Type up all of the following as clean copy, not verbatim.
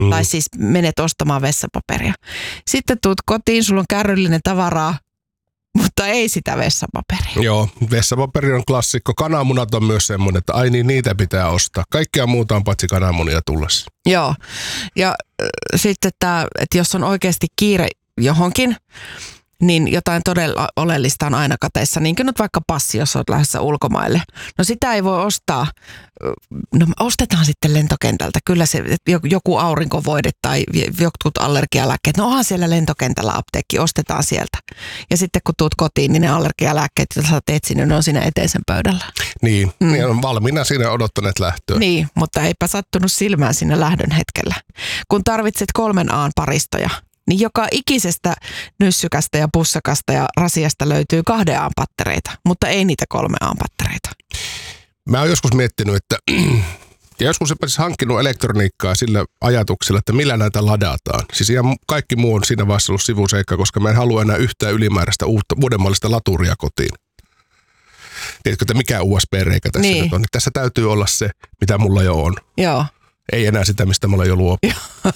Tai siis menet ostamaan vessapaperia. Sitten tuut kotiin, sulla on kärryllinen tavaraa, mutta ei sitä vessapaperia. Joo, vessapaperi on klassikko. Kananmunat on myös semmoinen, että ai niin, niitä pitää ostaa. Kaikkea muuta on paitsi kananmunia tullessa. Joo, ja sitten, että jos on oikeasti kiire johonkin, niin jotain todella oleellista on aina kateissa. Niin kuin nyt vaikka passi, jos olet lähdössä ulkomaille. No sitä ei voi ostaa. No ostetaan sitten lentokentältä. Kyllä se joku aurinkovoide tai jotkut allergialääkkeet. No onhan siellä lentokentällä apteekki, ostetaan sieltä. Ja sitten kun tuut kotiin, niin ne allergialääkkeet, joita sä oot etsinyt, ne on siinä eteisen pöydällä. Niin, ne on valmiina siinä odottaneet lähtöä. Niin, mutta eipä sattunut silmään siinä lähdön hetkellä. Kun tarvitset 3 A:n paristoja, niin joka ikisestä nyssykästä ja pussakasta ja rasiasta löytyy 2 A:n pattereita, mutta ei niitä 3 A:n pattereita. Mä oon joskus miettinyt, että ja joskus jopa siis hankkinut elektroniikkaa sillä ajatuksella, että millä näitä ladataan. Siis ihan kaikki muu on siinä vaiheessa ollut sivuseikka, koska mä en halua enää yhtään ylimääräistä uudemmallista laturia kotiin. Tiedätkö, että mikä USB-reikä tässä nyt on? Tässä täytyy olla se, mitä mulla jo on. Joo. Ei enää sitä, mistä mä olen jo luopunut.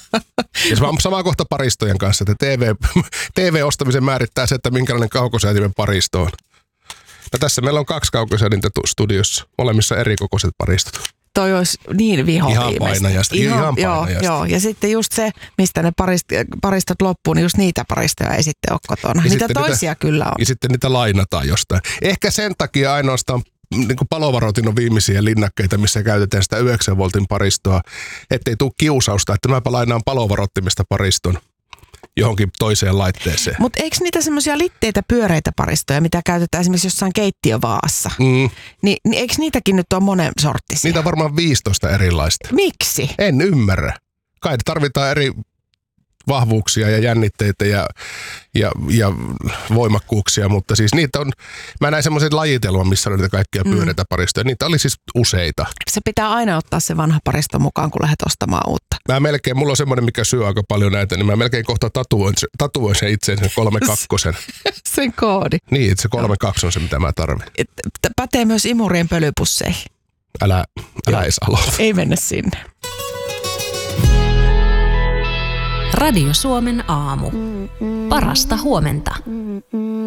Ja sama kohta paristojen kanssa, että TV-ostamisen määrittää se, että minkälainen kaukosäätimen paristo on. No tässä meillä on 2 kaukosäädintä studiossa, molemmissa erikokoiset paristot. Toi olisi niin vihoviimeistä. Ihan painajasta. Ihan painajasta. Joo, ja sitten just se, mistä ne paristot loppuu, niin just niitä paristoja ei sitten ole kotona. Niitä toisia kyllä on. Ja sitten niitä lainataan jostain. Ehkä sen takia ainoastaan niin kuin palovaroitin on viimeisiä linnakkeita, missä käytetään sitä 9 voltin paristoa, ettei tule kiusausta, että mäpä lainaan palovarottimista pariston johonkin toiseen laitteeseen. Mutta eikö niitä semmoisia litteitä pyöreitä paristoja, mitä käytetään esimerkiksi jossain keittiövaassa? Niin eikö niitäkin nyt ole monen sorttisia? Niitä on varmaan 15 erilaista. Miksi? En ymmärrä. Kai tarvitaan eri vahvuuksia ja jännitteitä ja voimakkuuksia, mutta siis niitä on, mä näin semmoisen lajitelman, missä on niitä kaikkia pyöreitä paristoja. Niitä oli siis useita. Se pitää aina ottaa se vanha paristo mukaan, kun lähdet ostamaan uutta. Mulla on semmoinen, mikä syö aika paljon näitä, niin mä melkein kohta tatuoin sen itse sen 32. Sen koodi. Niin, että se 32 on se, mitä mä tarvitsen. Pätee myös imurien pölypusseihin. Älä edes aloita. Ei mennä sinne. Radio Suomen aamu. Parasta huomenta.